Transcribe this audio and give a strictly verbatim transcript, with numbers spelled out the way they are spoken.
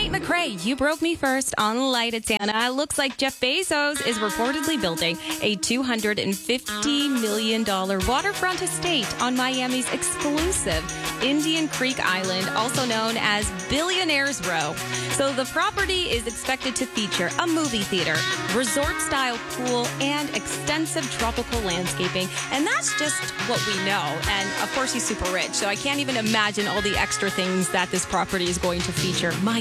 Tate McRae, you broke me first on Light at Santa. It looks like Jeff Bezos is reportedly building a two hundred fifty million dollars waterfront estate on Miami's exclusive Indian Creek Island, also known as Billionaires Row. So the property is expected to feature a movie theater, resort-style pool, and extensive tropical landscaping. And that's just what we know. And of course, he's super rich, so I can't even imagine all the extra things that this property is going to feature. My